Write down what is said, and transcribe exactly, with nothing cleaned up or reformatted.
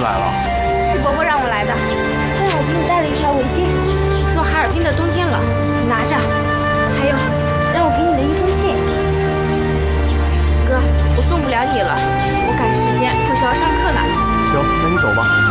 来了？ 是伯伯让我来的。他让我给你带了一条围巾，说哈尔滨的冬天冷，你拿着。还有，让我给你的一封信。哥，我送不了你了，我赶时间，我需要上课呢。 行，那你走吧。